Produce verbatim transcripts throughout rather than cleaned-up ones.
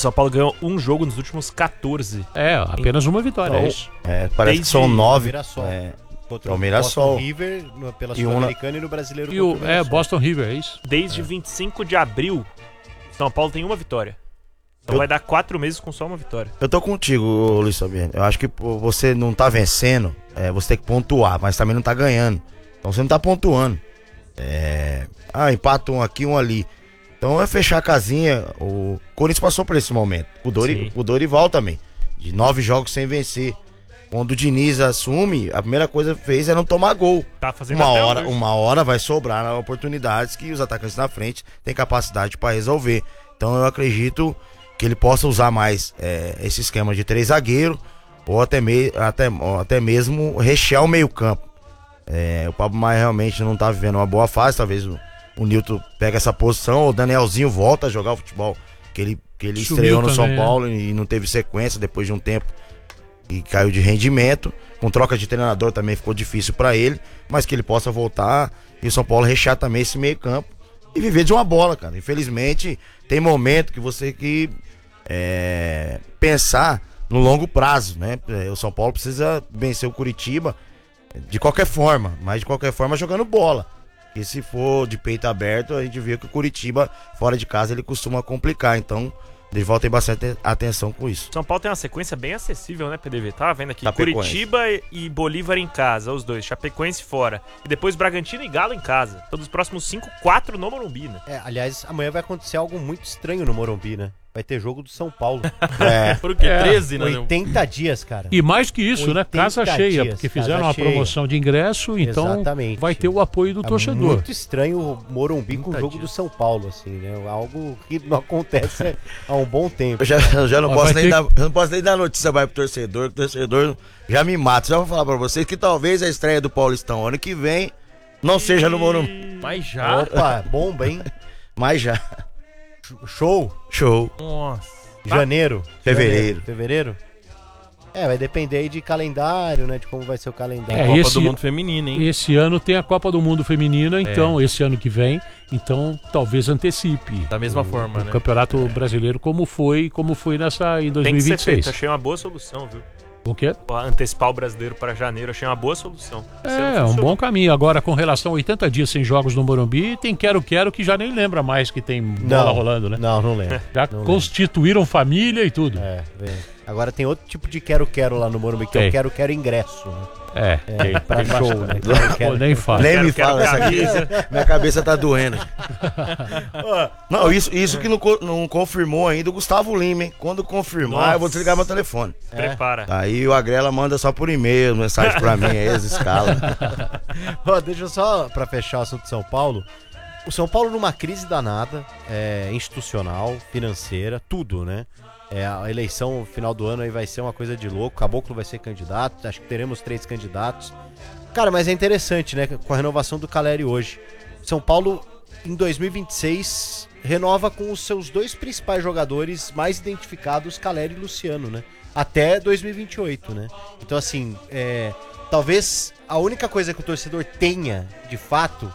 São Paulo ganhou um jogo nos últimos quatorze. É, apenas uma vitória. Então, é isso. É, parece que são nove. É, Contra o Mirassol. Boston River no, pela E Sul-Americana uma... e no Brasileiro. E o, é, Boston River, é isso? Desde é. vinte e cinco de abril, São Paulo tem uma vitória. Então eu... vai dar quatro meses com só uma vitória. Eu tô contigo, Luiz Fabiano. Eu acho que você não tá vencendo, é, você tem que pontuar, mas também não tá ganhando. Então você não tá pontuando. É... Ah, empata um aqui, um ali. Então é fechar a casinha. O Corinthians passou por esse momento. O, Dori... o Dorival também. De nove jogos sem vencer. Quando o Diniz assume, a primeira coisa que fez é não tomar gol. Tá fazendo uma até hora, hoje. uma hora vai sobrar oportunidades que os atacantes na frente têm capacidade para resolver. Então eu acredito que ele possa usar mais é, esse esquema de três zagueiros ou até, me... até, ou até mesmo rechear o meio campo. É, o Pablo Maia realmente não tá vivendo uma boa fase. Talvez o, o Nilton pegue essa posição, o Danielzinho volta a jogar o futebol que ele, que ele estreou no também, São Paulo, né? E não teve sequência depois de um tempo e caiu de rendimento. Com troca de treinador também ficou difícil para ele, mas que ele possa voltar e o São Paulo rechear também esse meio campo e viver de uma bola, cara. Infelizmente tem momento que você que é, pensar no longo prazo, né? O São Paulo precisa vencer o Curitiba de qualquer forma, mas de qualquer forma jogando bola. E se for de peito aberto, a gente vê que o Curitiba fora de casa ele costuma complicar, então Dorival tem bastante atenção com isso. São Paulo tem uma sequência bem acessível, né, P D V? Tava vendo aqui, Chapecoense. Curitiba e Bolívar em casa, os dois, Chapecoense fora. E depois Bragantino e Galo em casa. Todos os próximos cinco, quatro no Morumbi, né? É, aliás, amanhã vai acontecer algo muito estranho no Morumbi, né? Vai ter jogo do São Paulo. É. Por que É. treze, né? oitenta dias, cara. E mais que isso, né? oitenta Casa cheia, dias, porque casa fizeram uma cheia. promoção de ingresso, então Exatamente. vai ter o apoio do É torcedor. muito estranho o Morumbi com o oitenta jogo dias. do São Paulo, assim, né? Algo que não acontece há um bom tempo. Eu já, eu já não, Ó, posso vai nem ter dar, eu não posso nem dar notícia mais pro torcedor, que o torcedor já me mata. Já vou falar pra vocês que talvez a estreia do Paulistão ano que vem não seja no Morumbi. Mas já. Opa, bomba, hein? Mas já. Show. Show. Nossa. Janeiro. Fevereiro. Janeiro. Fevereiro? É, vai depender aí de calendário, né? De como vai ser o calendário. É, Copa esse- do Mundo Feminino, hein? Esse ano tem a Copa do Mundo Feminina, então, esse ano que vem, então talvez antecipe Da mesma forma, o né? Campeonato Brasileiro como foi, como foi nessa em Tem que ser feito. dois mil e vinte e seis. Achei uma boa solução, viu? O quê? Antecipar o brasileiro para janeiro, achei uma boa solução. Esse ano É, um funcionou. bom caminho. Agora, com relação a oitenta dias sem jogos no Morumbi, tem quero-quero que já nem lembra mais que tem bola rolando, né? Não, não lembro. Já não constituíram família e tudo. É, vem. Agora tem outro tipo de quero-quero lá no Morumbi, que é Tem. o quero-quero ingresso, né? É, É, pra tem show, bastante. né? Quero-quero. Pô, nem fala. Nem Quero- me quero fala essa camisa. aqui. Minha cabeça tá doendo. Não, isso, isso que não, co- não confirmou ainda o Gustavo Lima, hein? Quando confirmar, Nossa. eu vou desligar meu telefone. Prepara. Aí o Agrela manda só por e-mail, mensagem pra mim, aí as escalas. Ó, deixa eu só, pra fechar o assunto de São Paulo. O São Paulo numa crise danada, é, institucional, financeira, tudo, né? É, a eleição no final do ano aí vai ser uma coisa de louco. Caboclo vai ser candidato, acho que teremos três candidatos. Cara, mas é interessante, né? Com a renovação do Caleri hoje. São Paulo, em dois mil e vinte e seis, renova com os seus dois principais jogadores mais identificados, Caleri e Luciano, né? Até dois mil e vinte e oito, né? Então, assim, é, talvez a única coisa que o torcedor tenha, de fato,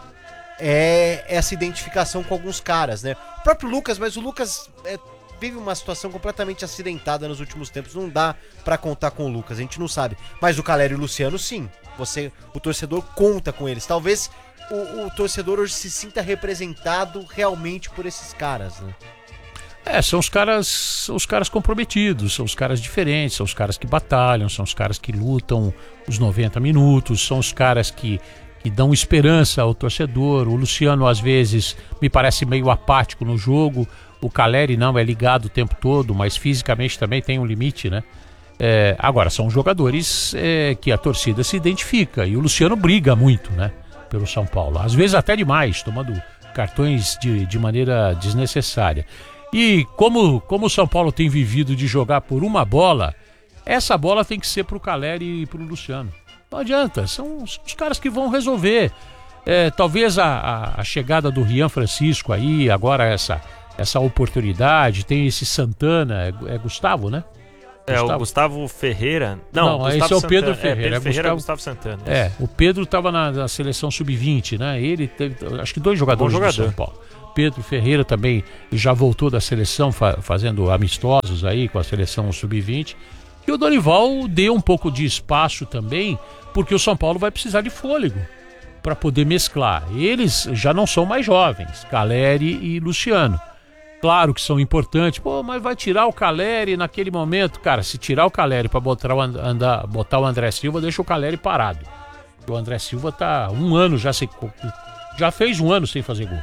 é essa identificação com alguns caras, né? O próprio Lucas, mas o Lucas é, vive uma situação completamente acidentada nos últimos tempos. Não dá pra contar com o Lucas, a gente não sabe. Mas o Caleri e o Luciano, sim. Você, o torcedor conta com eles. Talvez o, o torcedor hoje se sinta representado realmente por esses caras, né? É, são os caras, são os caras comprometidos, são os caras diferentes, são os caras que batalham, são os caras que lutam os noventa minutos, são os caras que, que dão esperança ao torcedor. O Luciano, às vezes, me parece meio apático no jogo. O Caleri não, é ligado o tempo todo, mas fisicamente também tem um limite, né? É, agora, são jogadores é, que a torcida se identifica. E o Luciano briga muito, né? Pelo São Paulo. Às vezes até demais, tomando cartões de, de maneira desnecessária. E como, como o São Paulo tem vivido de jogar por uma bola, essa bola tem que ser pro Caleri e pro Luciano. Não adianta, são os, os caras que vão resolver. É, talvez a, a, a chegada do Rian Francisco aí, agora essa, essa oportunidade, tem esse Santana, é, é Gustavo, né? É, o Gustavo Ferreira. Não, Não, Gustavo esse é o Pedro Santana. Ferreira, É, Pedro é Ferreira é Gustavo- Gustavo Santana. É, o Pedro estava na, na seleção sub vinte, né? Ele teve, acho que dois jogadores Bom do jogador. São Paulo. Pedro Ferreira também já voltou da seleção, fa- fazendo amistosos aí com a seleção sub vinte. E o Dorival deu um pouco de espaço também, porque o São Paulo vai precisar de fôlego para poder mesclar. Eles já não são mais jovens, Caleri e Luciano. Claro que são importantes, pô, mas vai tirar o Caleri naquele momento. Cara, se tirar o Caleri para botar, o And- andar- botar o André Silva, deixa o Caleri parado. O André Silva tá um ano já sem, já fez um ano sem fazer gol.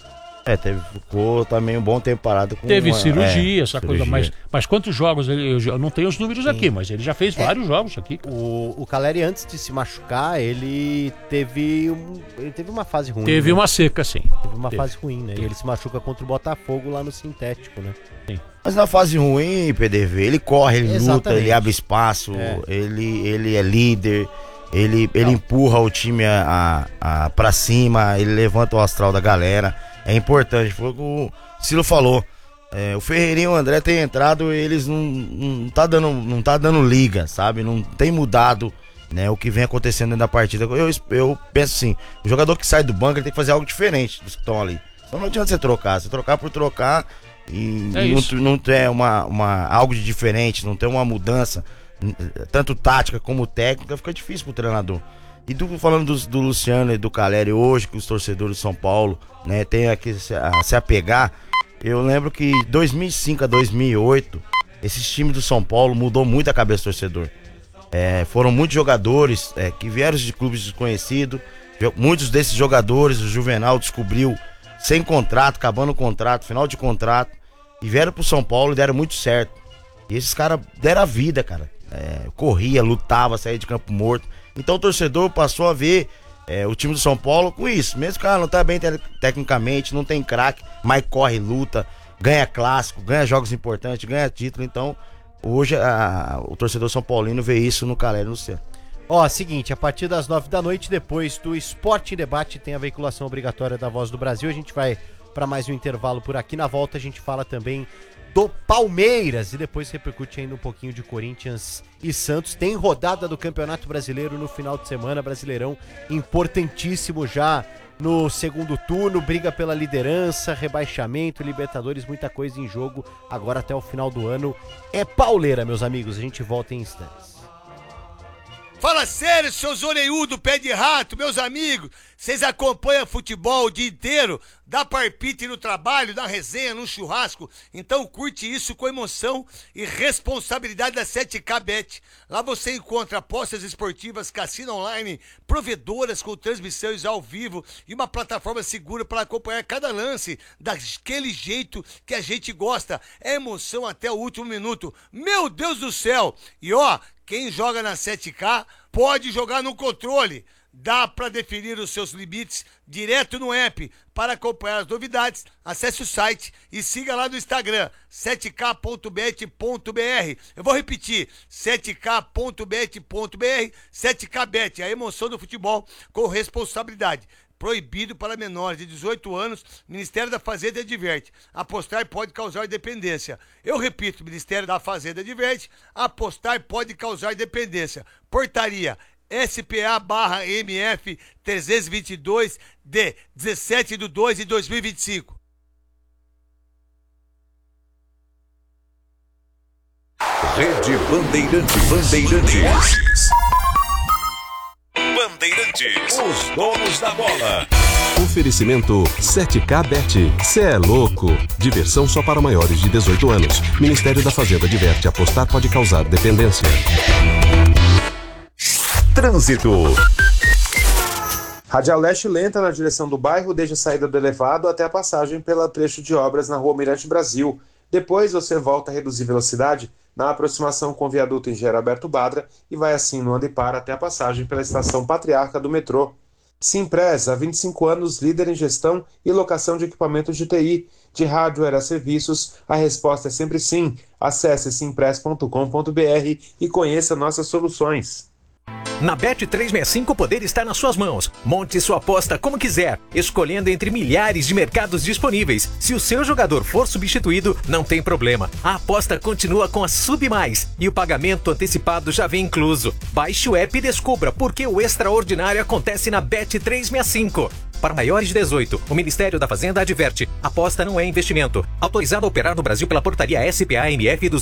É, teve, ficou também um bom tempo parado com Teve uma- cirurgia, é, essa cirurgia. coisa, mas, mas quantos jogos ele, eu, já- eu não tenho os números aqui, mas ele já fez vários jogos aqui. O, o Caleri, antes de se machucar, ele teve, um, ele teve uma fase ruim. Teve né? uma seca, sim. Teve uma teve. fase ruim, né? E ele se machuca contra o Botafogo lá no sintético, né? Mas na fase ruim, P D V, ele corre, ele luta, Exatamente. ele abre espaço, É. ele, ele é líder, ele, ele empurra o time a, a, a, pra cima, ele levanta o astral da galera. É importante, foi o que o Cilo falou. É, o Ferreirinho e o André têm entrado, eles não, não, tá dando, não tá dando liga, sabe? Não tem mudado, né, o que vem acontecendo dentro da partida. Eu, eu penso assim, o jogador que sai do banco, ele tem que fazer algo diferente dos que estão ali. Então não adianta você trocar, você trocar por trocar e É não, isso. não ter uma, uma, algo de diferente, não ter uma mudança, tanto tática como técnica, fica difícil pro treinador. E do, falando do, do Luciano e do Caleri hoje, que os torcedores de São Paulo, né, tem aqui se, a, se apegar, eu lembro que dois mil e cinco a dois mil e oito, esses times do São Paulo mudou muito a cabeça do torcedor. É, foram muitos jogadores é, que vieram de clubes desconhecidos, muitos desses jogadores o Juvenal descobriu sem contrato, acabando o contrato, final de contrato, e vieram pro São Paulo e deram muito certo. E esses caras deram a vida, cara. É, corria, lutava, saía de campo morto. Então o torcedor passou a ver é, o time do São Paulo com isso. Mesmo que o cara não tá bem te- tecnicamente, não tem craque, mas corre, luta, ganha clássico, ganha jogos importantes, ganha título. Então hoje a- o torcedor São Paulino vê isso no Caleri e no Luciano. Ó, seguinte, a partir das nove da noite, depois do Esporte em Debate, tem a veiculação obrigatória da Voz do Brasil. A gente vai para mais um intervalo por aqui. Na volta a gente fala também do Palmeiras e depois repercute ainda um pouquinho de Corinthians e Santos. Tem rodada do Campeonato Brasileiro no final de semana, Brasileirão importantíssimo já no segundo turno, briga pela liderança, rebaixamento, Libertadores, muita coisa em jogo agora até o final do ano. É pauleira, meus amigos, a gente volta em instantes. Fala sério, seus orelhudos, pé de rato, meus amigos. Vocês acompanham futebol o dia inteiro? Dá palpite no trabalho, na resenha, no churrasco? Então curte isso com emoção e responsabilidade da sete K Bet. Lá você encontra apostas esportivas, cassino online, provedoras com transmissões ao vivo e uma plataforma segura para acompanhar cada lance daquele jeito que a gente gosta. É emoção até o último minuto. Meu Deus do céu! E ó, quem joga na sete K pode jogar no controle. Dá para definir os seus limites direto no app. Para acompanhar as novidades, acesse o site e siga lá no Instagram, sete k ponto bet ponto b r. Eu vou repetir, sete k ponto bet ponto b r, sete K Bet, a emoção do futebol com responsabilidade. Proibido para menores de dezoito anos, Ministério da Fazenda adverte. Apostar pode causar dependência. Eu repito, Ministério da Fazenda adverte. Apostar pode causar dependência. Portaria S P A barra M F trezentos e vinte e dois de dezessete de dois de dois mil e vinte e cinco. Rede Bandeirantes. Bandeirantes. Bandeirantes. Os donos da bola. Oferecimento sete K Bet. Cê é louco. Diversão só para maiores de dezoito anos. Ministério da Fazenda adverte: apostar pode causar dependência. Trânsito. Radial Leste lenta na direção do bairro, desde a saída do elevado até a passagem pelo trecho de obras na Rua Almirante Brasil. Depois você volta a reduzir velocidade na aproximação com o viaduto Engenheiro Alberto Badra e vai assim no anda e para até a passagem pela estação Patriarca do metrô. Simpress, há vinte e cinco anos, líder em gestão e locação de equipamentos de T I, de hardware a serviços, a resposta é sempre sim. Acesse simpress ponto com ponto b r e conheça nossas soluções. Na Bet trezentos e sessenta e cinco o poder está nas suas mãos. Monte sua aposta como quiser, escolhendo entre milhares de mercados disponíveis. Se o seu jogador for substituído, não tem problema. A aposta continua com a Sub Mais e o pagamento antecipado já vem incluso. Baixe o app e descubra por que o extraordinário acontece na Bet trezentos e sessenta e cinco. Para maiores de dezoito, o Ministério da Fazenda adverte: aposta não é investimento. Autorizado a operar no Brasil pela portaria S P A M F